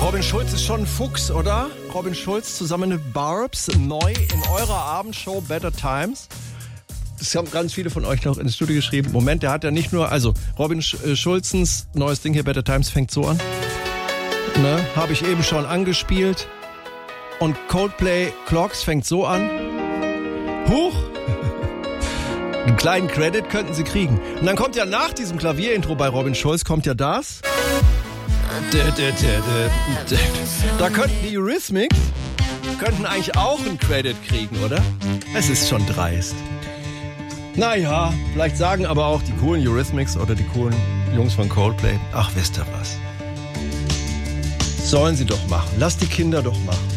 Robin Schulz ist schon ein Fuchs, oder? Robin Schulz zusammen mit Barbs, neu in eurer Abendshow Better Times. Das haben ganz viele von euch noch ins Studio geschrieben. Moment, der hat ja nicht nur, also Robin Schulzens neues Ding hier, Better Times, fängt so an. Ne, habe ich eben schon angespielt. Und Coldplay Clocks fängt so an. Huch! Einen kleinen Credit könnten sie kriegen. Und dann kommt ja nach diesem Klavierintro bei Robin Schulz, kommt ja das. Da könnten die Eurythmics eigentlich auch einen Credit kriegen, oder? Es ist schon dreist. Naja, vielleicht sagen aber auch die coolen Eurythmics oder die coolen Jungs von Coldplay, ach, wisst ihr was? Sollen sie doch machen. Lasst die Kinder doch machen.